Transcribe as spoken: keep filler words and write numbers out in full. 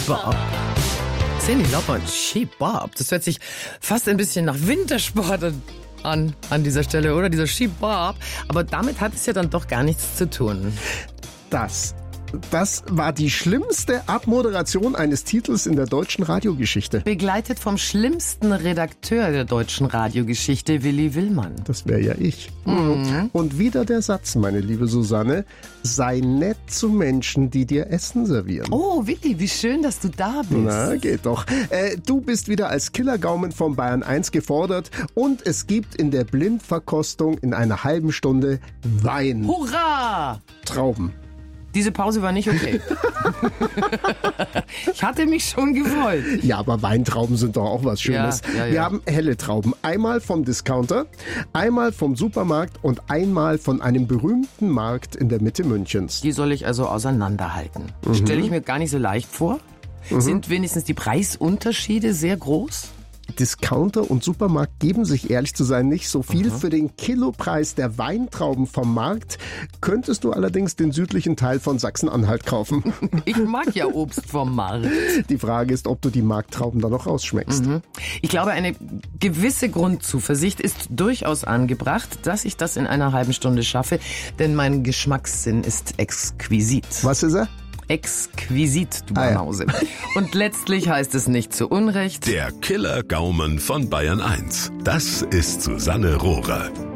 Skibab. Cyndi Lauper und Skibab. Das hört sich fast ein bisschen nach Wintersport an, an dieser Stelle, oder? Dieser Skibab. Aber damit hat es ja dann doch gar nichts zu tun. Das Das war die schlimmste Abmoderation eines Titels in der deutschen Radiogeschichte. Begleitet vom schlimmsten Redakteur der deutschen Radiogeschichte, Willi Willmann. Das wäre ja ich. Mhm. Und wieder der Satz, meine liebe Susanne: Sei nett zu Menschen, die dir Essen servieren. Oh, Willi, wie schön, dass du da bist. Na, geht doch. Äh, du bist wieder als Killergaumen von Bayern eins gefordert und es gibt in der Blindverkostung in einer halben Stunde Wein. Hurra! Trauben. Diese Pause war nicht okay. Ich hatte mich schon gefreut. Ja, aber Weintrauben sind doch auch was Schönes. Ja, ja, ja. Wir haben helle Trauben. Einmal vom Discounter, einmal vom Supermarkt und einmal von einem berühmten Markt in der Mitte Münchens. Die soll ich also auseinanderhalten. Mhm. Stelle ich mir gar nicht so leicht vor. Mhm. Sind wenigstens die Preisunterschiede sehr groß? Discounter und Supermarkt geben sich ehrlich zu sein nicht so viel. Mhm. Für den Kilopreis der Weintrauben vom Markt könntest du allerdings den südlichen Teil von Sachsen-Anhalt kaufen. Ich mag ja Obst vom Markt. Die Frage ist, ob du die Markttrauben dann noch rausschmeckst. Mhm. Ich glaube, eine gewisse Grundzuversicht ist durchaus angebracht, dass ich das in einer halben Stunde schaffe, denn mein Geschmackssinn ist exquisit. Was ist er? Exquisit, du Ah, ja. Banause. Und letztlich heißt es nicht zu Unrecht: Der Killer-Gaumen von Bayern eins. Das ist Susanne Rohrer.